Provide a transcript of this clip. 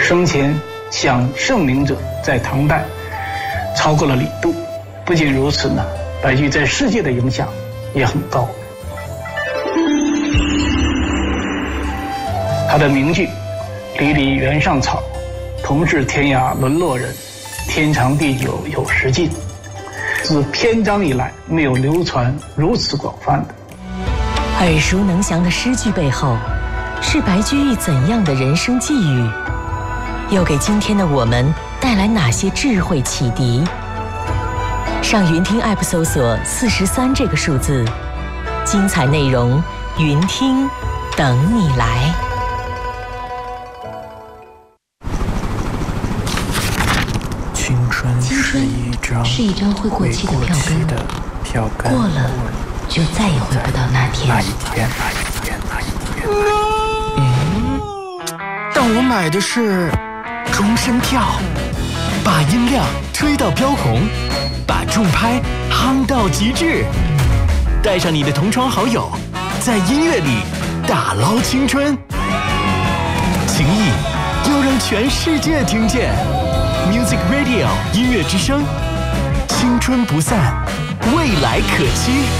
生前享盛名者在唐代超过了李杜。不仅如此呢，白居易在世界的影响也很高。他的名句“离离原上草，同是天涯沦落人，天长地久有时尽”，自篇章以来没有流传如此广泛的。 耳熟能详的诗句背后，是白居易怎样的人生际遇？又给今天的我们带来哪些智慧启迪？上云听 App 搜索43这个数字，精彩内容云听等你来。 青春是一张会过期的票根，过了就再也回不到那天。 但我买的是终身票，把音量吹到飙红，把重拍夯到极致，带上你的同窗好友，在音乐里大捞青春，情谊要让全世界听见。Music Radio 音乐之声，青春不散，未来可期。